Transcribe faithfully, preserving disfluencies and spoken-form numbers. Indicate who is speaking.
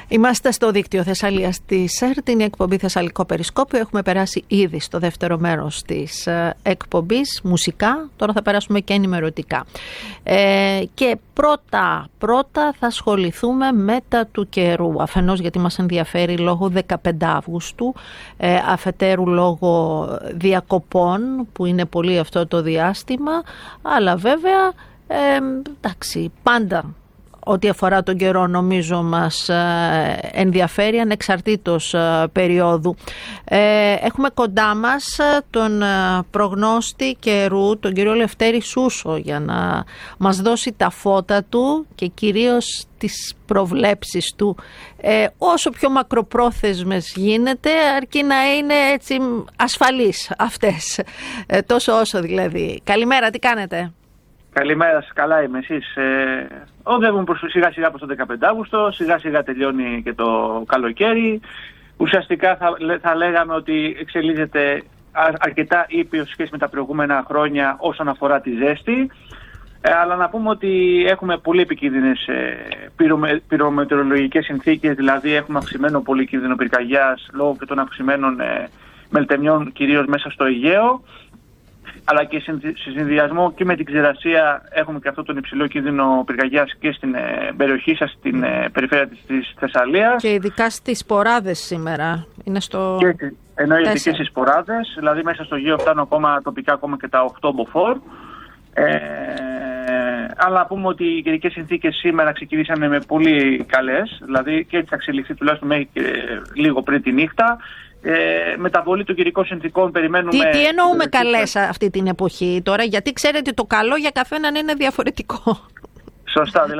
Speaker 1: Είμαστε στο δίκτυο Θεσσαλίας της ΕΡΤ, είναι η εκπομπή Θεσσαλικό Περισκόπιο. Έχουμε περάσει ήδη στο δεύτερο μέρος της εκπομπής, μουσικά. Τώρα θα περάσουμε και ενημερωτικά. Ε, και πρώτα, πρώτα θα ασχοληθούμε με τα του καιρού. Αφενός γιατί μας ενδιαφέρει λόγω δεκαπέντε Αυγούστου, ε, αφετέρου λόγω διακοπών που είναι πολύ αυτό το διάστημα, αλλά βέβαια, ε, εντάξει, πάντα ό,τι αφορά τον καιρό νομίζω μας ενδιαφέρει ανεξαρτήτως περίοδου. Έχουμε κοντά μας τον προγνώστη καιρού, τον κύριο Λευτέρη Σούσο, για να μας δώσει τα φώτα του και κυρίως τις προβλέψεις του, ε, όσο πιο μακροπρόθεσμες γίνεται, αρκεί να είναι έτσι ασφαλείς αυτές, ε, τόσο όσο δηλαδή. Καλημέρα, τι κάνετε?
Speaker 2: Καλημέρα σας, καλά είμαι, εσείς? Ε, οδεύουμε προς, σιγά σιγά προς τον δεκαπέντε Αύγουστο, σιγά σιγά τελειώνει και το καλοκαίρι. Ουσιαστικά θα, θα λέγαμε ότι εξελίσσεται αρκετά ήπιο σχέση με τα προηγούμενα χρόνια όσον αφορά τη ζέστη. Ε, αλλά να πούμε ότι έχουμε πολύ επικίνδυνες ε, πυρομε, πυρομετεωρολογικές συνθήκες, δηλαδή έχουμε αυξημένο πολύ κίνδυνο πυρκαγιάς λόγω και των αυξημένων ε, μελτεμιών κυρίως μέσα στο Αιγαίο. Αλλά και σε συνδυασμό και με την ξηρασία έχουμε και αυτό τον υψηλό κίνδυνο πυρκαγιάς και στην ε, περιοχή σας, στην ε, περιφέρεια της, της Θεσσαλίας.
Speaker 1: Και ειδικά στις Σποράδες σήμερα. Είναι στο
Speaker 2: και, εννοείται και στις Σποράδες, δηλαδή μέσα στο Αιγαίο φτάνουν ακόμα τοπικά ακόμα και τα οκτώ μποφόρ. Ε, αλλά να πούμε ότι οι καιρικές συνθήκες σήμερα ξεκινήσανε με πολύ καλές, δηλαδή και έτσι θα εξελιχθεί τουλάχιστον μέχρι και λίγο πριν τη νύχτα. Ε, μεταβολή των καιρικών συνθήκων περιμένουμε.
Speaker 1: Τι, τι εννοούμε καλές αυτή την εποχή τώρα, γιατί ξέρετε το καλό για καθέναν είναι διαφορετικό.
Speaker 2: Σωστά, δηλαδή.